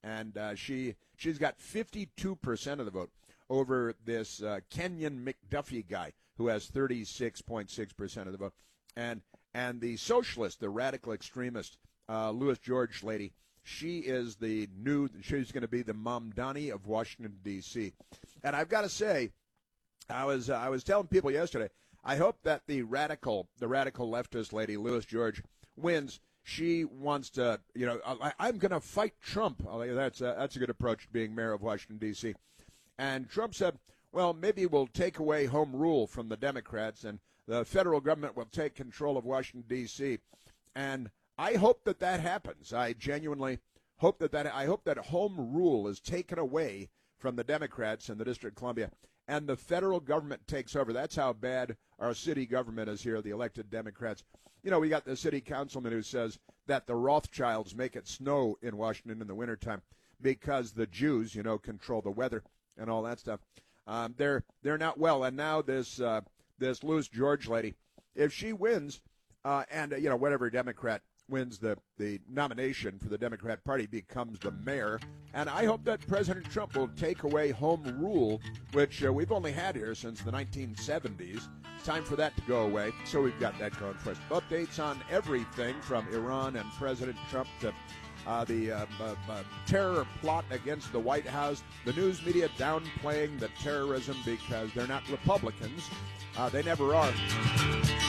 and she's got 52% of the vote over this Kenyon McDuffie guy who has 36.6% of the vote, and the socialist, the radical extremist Louis George lady. She's going to be the Mamdani of Washington, D.C. And I've got to say, I was telling people yesterday, I hope that the radical leftist lady, Louis George, wins. She wants to, I'm going to fight Trump. That's a good approach to being mayor of Washington, D.C. And Trump said, well, maybe we'll take away home rule from the Democrats and the federal government will take control of Washington, D.C. And I hope that happens. I genuinely hope I hope that home rule is taken away from the Democrats in the District of Columbia and the federal government takes over. That's how bad our city government is here, the elected Democrats. We got the city councilman who says that the Rothschilds make it snow in Washington in the wintertime because the Jews, control the weather and all that stuff. They're not well. And now this Louis George lady, if she wins, whatever Democrat wins the nomination for the Democrat Party becomes the mayor. And I hope that President Trump will take away home rule, which we've only had here since the 1970s. It's time for that to go away. So we've got that going for us. Updates on everything from Iran and President Trump to the terror plot against the White House, the news media downplaying the terrorism because they're not Republicans. They never are.